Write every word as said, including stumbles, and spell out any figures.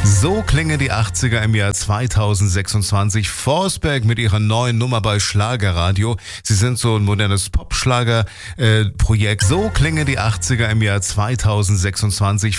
So klingen die achtziger im Jahr zweitausendsechsundzwanzig. Forsberg mit ihrer neuen Nummer bei Schlagerradio. Sie sind so ein modernes Popschlager-Projekt. So klingen die achtziger im Jahr zweitausendsechsundzwanzig.